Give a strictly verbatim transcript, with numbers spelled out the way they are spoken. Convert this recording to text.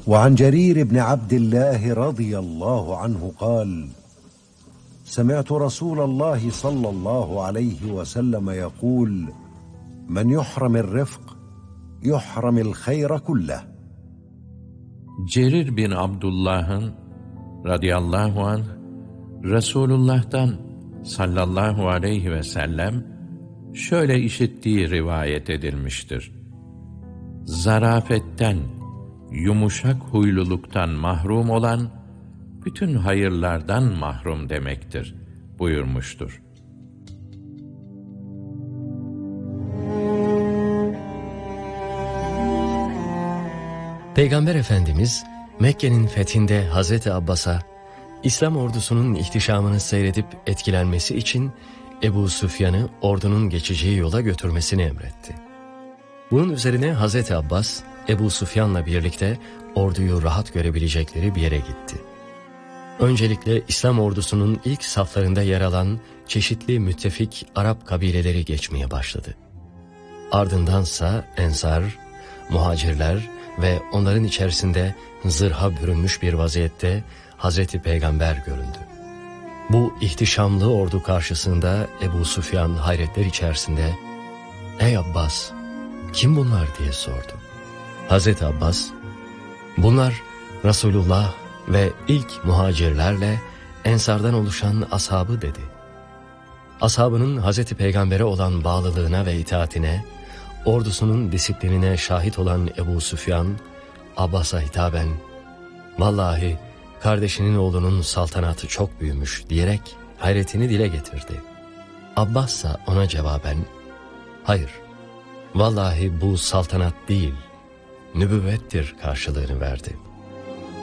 وعن جرير بن عبد الله رضي الله عنه قال: سمعت رسول الله صلى الله عليه وسلم يقول: من يحرم الرفق يحرم الخير كله. Cerir bin Abdullah'ın radıyallahu anh Resulullah'tan sallallahu aleyhi ve sellem şöyle işittiği rivayet edilmiştir: zarafetten, yumuşak huyluluktan mahrum olan bütün hayırlardan mahrum demektir buyurmuştur. Peygamber Efendimiz Mekke'nin fethinde Hazreti Abbas'a İslam ordusunun ihtişamını seyredip etkilenmesi için Ebu Süfyan'ı ordunun geçeceği yola götürmesini emretti. Bunun üzerine Hazreti Abbas, Ebu Süfyan'la birlikte orduyu rahat görebilecekleri bir yere gitti. Öncelikle İslam ordusunun ilk saflarında yer alan çeşitli müttefik Arap kabileleri geçmeye başladı. Ardındansa Ensar, Muhacirler ve onların içerisinde zırha bürünmüş bir vaziyette Hazreti Peygamber göründü. Bu ihtişamlı ordu karşısında Ebu Süfyan hayretler içerisinde "Ey Abbas, kim bunlar?" diye sordu. Hazreti Abbas, "Bunlar Resulullah ve ilk muhacirlerle Ensardan oluşan ashabı" dedi. Ashabının Hazreti Peygamber'e olan bağlılığına ve itaatine, ordusunun disiplinine şahit olan Ebu Süfyan, Abbas'a hitaben, "Vallahi kardeşinin oğlunun saltanatı çok büyümüş" diyerek hayretini dile getirdi. Abbas ise ona cevaben, "Hayır, vallahi bu saltanat değil, nübüvvettir" karşılığını verdi.